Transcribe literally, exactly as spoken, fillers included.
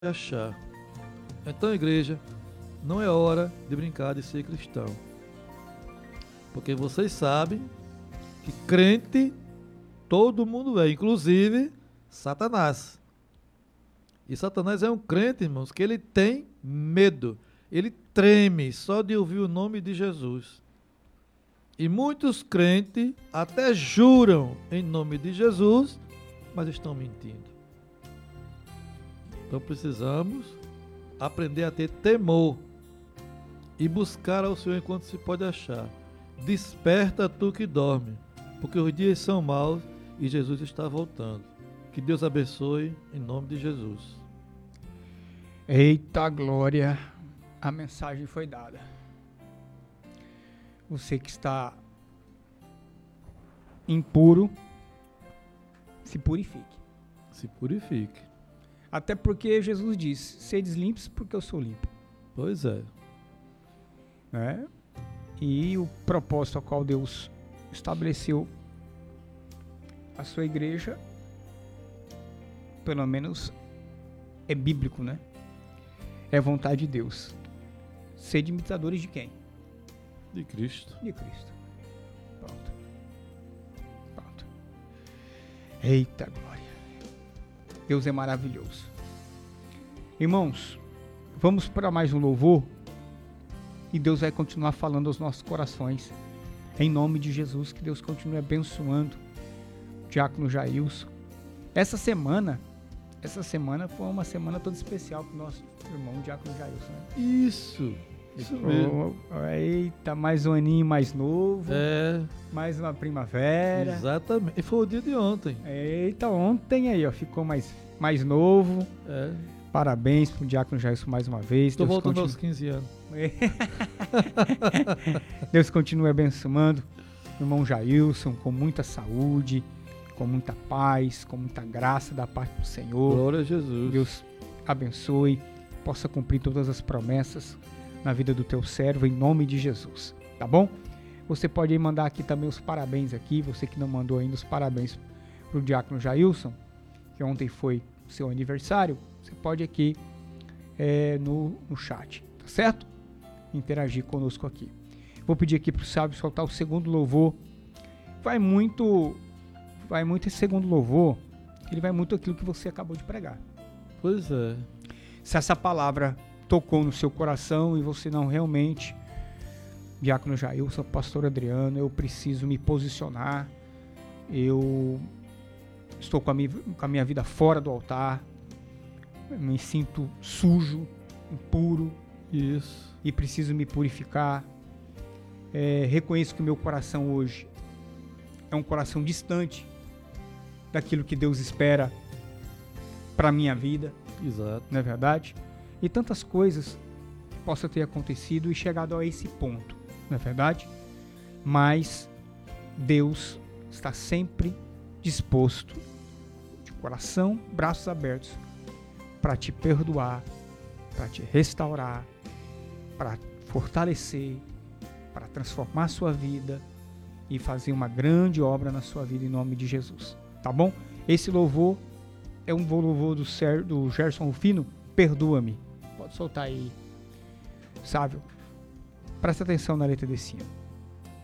achar. Então, igreja, não é hora de brincar de ser cristão. Porque vocês sabem que crente todo mundo é, inclusive Satanás. E Satanás é um crente, irmãos, que ele tem medo. Ele treme só de ouvir o nome de Jesus. E muitos crentes até juram em nome de Jesus, mas estão mentindo. Então precisamos aprender a ter temor e buscar ao Senhor enquanto se pode achar. Desperta tu que dorme, porque os dias são maus e Jesus está voltando. Que Deus abençoe em nome de Jesus. Eita glória, a mensagem foi dada. Você que está impuro, se purifique. Se purifique. Até porque Jesus diz, sedes limpos porque eu sou limpo. Pois é. Né? E o propósito ao qual Deus estabeleceu a sua igreja, pelo menos é bíblico, né? É vontade de Deus. Sede imitadores de quem? De Cristo. De Cristo. Pronto. Pronto. Eita glória. Deus é maravilhoso. Irmãos, vamos para mais um louvor e Deus vai continuar falando aos nossos corações. Em nome de Jesus, que Deus continue abençoando o diácono Jailson. Essa semana, essa semana foi uma semana toda especial para o nosso irmão o diácono Jailson. Né? Isso. Isso mesmo. Oh, eita, mais um aninho mais novo. É. Mais uma primavera. Exatamente. E foi o dia de ontem. Eita, ontem aí, ó, ficou mais, mais novo. É. Parabéns pro diácono Jailson mais uma vez. Estou voltando continue... aos quinze anos. Deus continue abençoando o irmão Jailson com muita saúde, com muita paz, com muita graça da parte do Senhor. Glória a Jesus. Deus abençoe, possa cumprir todas as promessas na vida do teu servo, em nome de Jesus, tá bom? Você pode mandar aqui também os parabéns aqui, você que não mandou ainda os parabéns pro diácono Jailson, que ontem foi o seu aniversário, você pode aqui é, no, no chat, tá certo? Interagir conosco aqui. Vou pedir aqui pro Sábio soltar o segundo louvor. Vai muito, vai muito esse segundo louvor, ele vai muito aquilo que você acabou de pregar. Pois é. Se essa palavra tocou no seu coração e você não realmente, diácono Jailson, pastor Adriano, eu preciso me posicionar, eu estou com a minha, com a minha vida fora do altar, me sinto sujo, impuro, isso, e preciso me purificar, é, reconheço que o meu coração hoje é um coração distante daquilo que Deus espera para a minha vida, exato, não é verdade? E tantas coisas que possam ter acontecido e chegado a esse ponto, não é verdade? Mas Deus está sempre disposto, de coração, braços abertos, para te perdoar, para te restaurar, para fortalecer, para transformar a sua vida e fazer uma grande obra na sua vida em nome de Jesus, tá bom? Esse louvor é um louvor do, Ser, do Gerson Rufino, Perdoa-me. Pode soltar aí, Sábio. Presta atenção na letra desse hino.